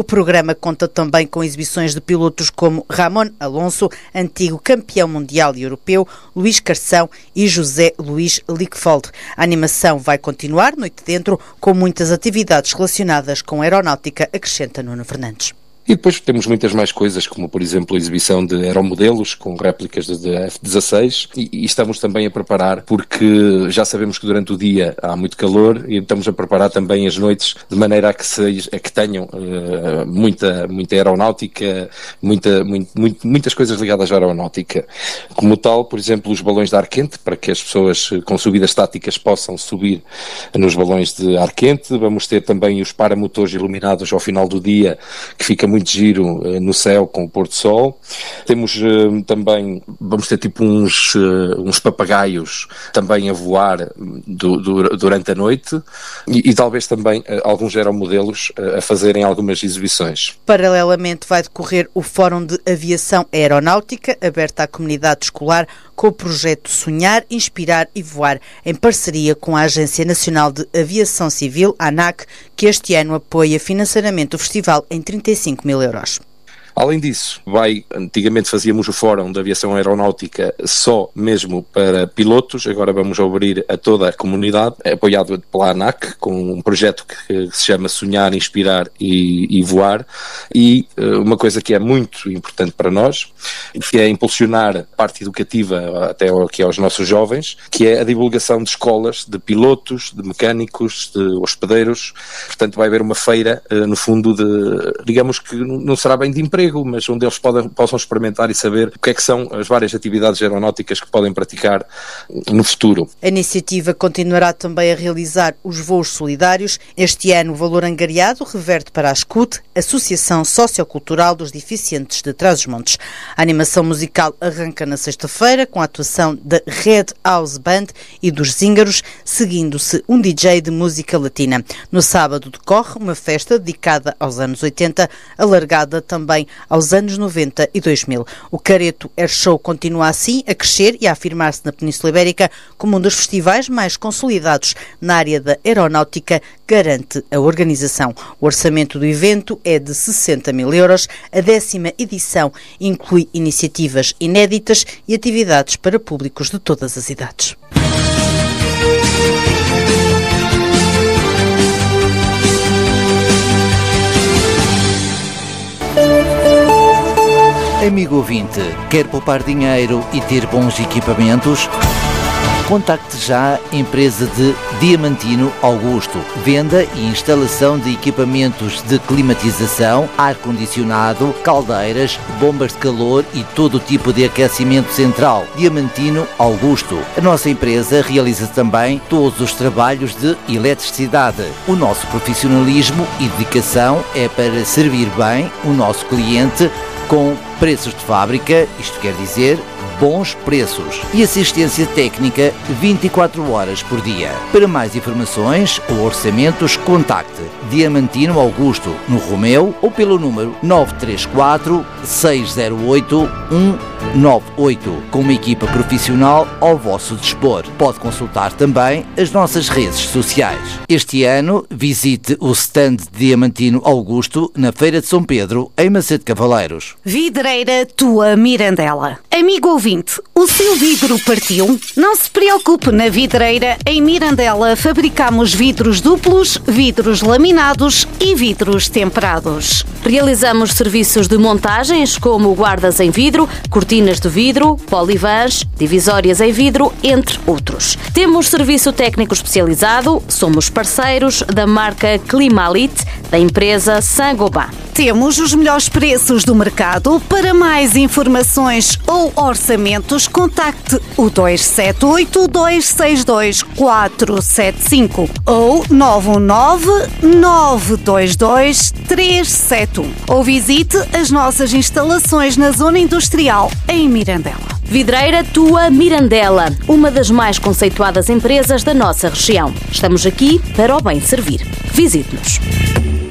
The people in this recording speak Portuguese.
O programa conta também com exibições de pilotos como Ramon Alonso, antigo campeão mundial e europeu, Luís Carção e José Luís Lickfeld. A animação vai continuar noite dentro, com muitas atividades relacionadas com a aeronáutica, acrescenta Nuno Fernandes. E depois temos muitas mais coisas, como por exemplo a exibição de aeromodelos com réplicas de F-16 e estamos também a preparar, porque já sabemos que durante o dia há muito calor e estamos a preparar também as noites de maneira a que tenham muita aeronáutica, muitas coisas ligadas à aeronáutica. Como tal, por exemplo, os balões de ar quente, para que as pessoas com subidas estáticas possam subir nos balões de ar quente. Vamos ter também os paramotores iluminados ao final do dia, que fica muito giro no céu com o pôr do sol. Temos também, vamos ter tipo uns papagaios também a voar durante a noite e talvez também alguns aeromodelos a fazerem algumas exibições. Paralelamente vai decorrer o Fórum de Aviação Aeronáutica, aberto à comunidade escolar, com o projeto Sonhar, Inspirar e Voar, em parceria com a Agência Nacional de Aviação Civil, ANAC, que este ano apoia financeiramente o festival em 35 mil euros. Além disso, antigamente fazíamos o Fórum de Aviação Aeronáutica só mesmo para pilotos, agora vamos abrir a toda a comunidade, apoiado pela ANAC, com um projeto que se chama Sonhar, Inspirar e Voar, e uma coisa que é muito importante para nós, que é impulsionar a parte educativa até aqui aos nossos jovens, que é a divulgação de escolas, de pilotos, de mecânicos, de hospedeiros. Portanto, vai haver uma feira, no fundo, digamos que não será bem de emprego, mas onde eles possam experimentar e saber o que é que são as várias atividades aeronáuticas que podem praticar no futuro. A iniciativa continuará também a realizar os voos solidários. Este ano o valor angariado reverte para a SCUT, Associação Sociocultural dos Deficientes de Trás-os-Montes. A animação musical arranca na sexta-feira com a atuação da Red House Band e dos Zíngaros, seguindo-se um DJ de música latina. No sábado decorre uma festa dedicada aos anos 80, alargada também aos anos 90 e 2000. O Careto Air Show continua assim a crescer e a afirmar-se na Península Ibérica como um dos festivais mais consolidados na área da aeronáutica, garante a organização. O orçamento do evento é de 60 mil euros. A 10ª edição inclui iniciativas inéditas e atividades para públicos de todas as idades. Amigo ouvinte, quer poupar dinheiro e ter bons equipamentos? Contacte já a empresa de Diamantino Augusto. Venda e instalação de equipamentos de climatização, ar-condicionado, caldeiras, bombas de calor e todo o tipo de aquecimento central. Diamantino Augusto. A nossa empresa realiza também todos os trabalhos de eletricidade. O nosso profissionalismo e dedicação é para servir bem o nosso cliente com preços de fábrica, isto quer dizer bons preços, e assistência técnica 24 horas por dia. Para mais informações ou orçamentos, contacte Diamantino Augusto no Romeu ou pelo número 934 608 198, com uma equipa profissional ao vosso dispor. Pode consultar também as nossas redes sociais. Este ano, visite o stand de Diamantino Augusto na Feira de São Pedro, em Macedo Cavaleiros. Vidreira Tua Mirandela. Amigo ouvinte, o seu vidro partiu? Não se preocupe, na Vidreira em Mirandela fabricamos vidros duplos, vidros laminados e vidros temperados. Realizamos serviços de montagens como guardas em vidro, cortinas de vidro, polivãs, divisórias em vidro, entre outros. Temos serviço técnico especializado, somos parceiros da marca Climalite, da empresa Saint-Gobain. Temos os melhores preços do mercado. Para mais informações ou orçamentos, contacte o 278 262 475 ou 919 922 371 ou visite as nossas instalações na Zona Industrial em Mirandela. Vidreira Tua Mirandela, uma das mais conceituadas empresas da nossa região. Estamos aqui para o bem servir. Visite-nos.